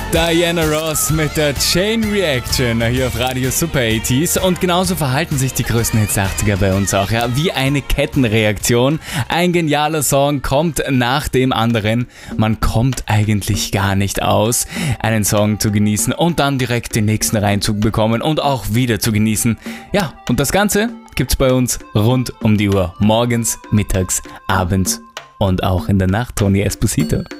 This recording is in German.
Diana Ross mit der Chain Reaction hier auf Radio Super 80s. Und genauso verhalten sich die größten Hits der 80er bei uns auch. Ja, wie eine Kettenreaktion. Ein genialer Song kommt nach dem anderen. Man kommt eigentlich gar nicht aus, einen Song zu genießen und dann direkt den nächsten reinzubekommen und auch wieder zu genießen. Ja, und das Ganze gibt's bei uns rund um die Uhr. Morgens, mittags, abends und auch in der Nacht. Tony Esposito.